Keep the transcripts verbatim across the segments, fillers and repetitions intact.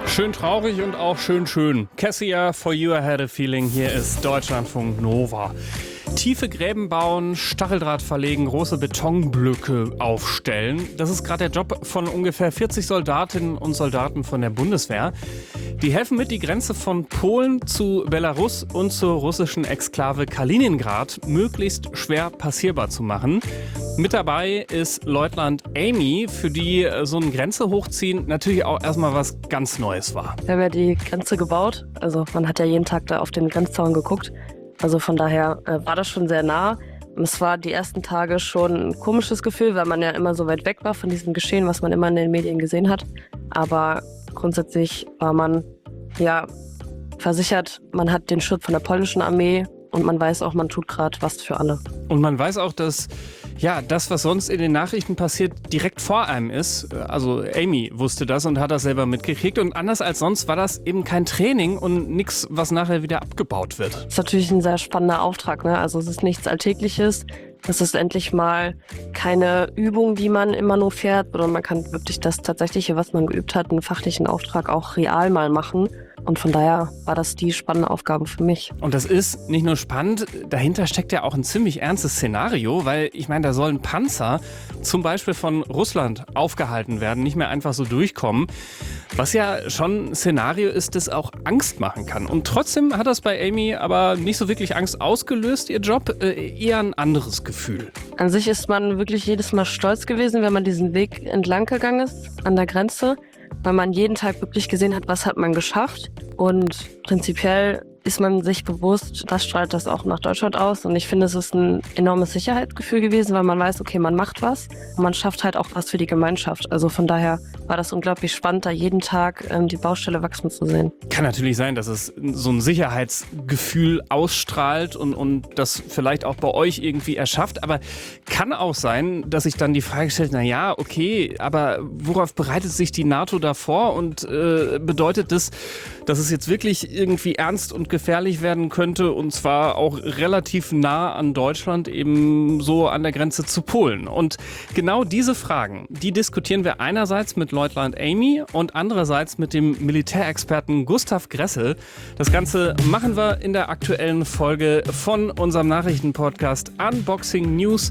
Schön traurig und auch schön schön. Cassia, For You I Had a Feeling, hier ist Deutschlandfunk Nova. Tiefe Gräben bauen, Stacheldraht verlegen, große Betonblöcke aufstellen. Das ist gerade der Job von ungefähr vierzig Soldatinnen und Soldaten von der Bundeswehr. Die helfen mit, die Grenze von Polen zu Belarus und zur russischen Exklave Kaliningrad möglichst schwer passierbar zu machen. Mit dabei ist Leutnant Amy, für die so ein Grenze hochziehen natürlich auch erstmal was ganz Neues war. Wir haben ja die Grenze gebaut, also man hat ja jeden Tag da auf den Grenzzaun geguckt. Also von daher äh, war das schon sehr nah. Und es war die ersten Tage schon ein komisches Gefühl, weil man ja immer so weit weg war von diesem Geschehen, was man immer in den Medien gesehen hat. Aber grundsätzlich war man ja versichert, man hat den Schutz von der polnischen Armee und man weiß auch, man tut gerade was für alle. Und man weiß auch, dass ja, das, was sonst in den Nachrichten passiert, direkt vor einem ist. Also Amy wusste das und hat das selber mitgekriegt. Und anders als sonst war das eben kein Training und nichts, was nachher wieder abgebaut wird. Das ist natürlich ein sehr spannender Auftrag, ne? Also es ist nichts Alltägliches. Es ist endlich mal keine Übung, die man immer nur fährt, sondern man kann wirklich das Tatsächliche, was man geübt hat, einen fachlichen Auftrag auch real mal machen. Und von daher war das die spannende Aufgabe für mich. Und das ist nicht nur spannend, dahinter steckt ja auch ein ziemlich ernstes Szenario, weil ich meine, da sollen Panzer zum Beispiel von Russland aufgehalten werden, nicht mehr einfach so durchkommen. Was ja schon ein Szenario ist, das auch Angst machen kann. Und trotzdem hat das bei Amy aber nicht so wirklich Angst ausgelöst, ihr Job, äh, eher ein anderes Gefühl. An sich ist man wirklich jedes Mal stolz gewesen, wenn man diesen Weg entlang gegangen ist, an der Grenze, weil man jeden Tag wirklich gesehen hat, was hat man geschafft. Und prinzipiell ist man sich bewusst, das strahlt das auch nach Deutschland aus. Und ich finde, es ist ein enormes Sicherheitsgefühl gewesen, weil man weiß, okay, man macht was und man schafft halt auch was für die Gemeinschaft. Also von daher war das unglaublich spannend, da jeden Tag ähm, die Baustelle wachsen zu sehen. Kann natürlich sein, dass es so ein Sicherheitsgefühl ausstrahlt und, und das vielleicht auch bei euch irgendwie erschafft. Aber kann auch sein, dass sich dann die Frage stellt, na ja, okay, aber worauf bereitet sich die NATO da vor? Und äh, bedeutet das, dass es jetzt wirklich irgendwie ernst und gefährlich werden könnte, und zwar auch relativ nah an Deutschland, eben so an der Grenze zu Polen. Und genau diese Fragen, die diskutieren wir einerseits mit Leutnant Amy und andererseits mit dem Militärexperten Gustav Gressel. Das Ganze machen wir in der aktuellen Folge von unserem Nachrichtenpodcast Unboxing News.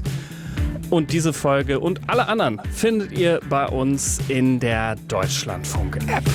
Und diese Folge und alle anderen findet ihr bei uns in der Deutschlandfunk-App.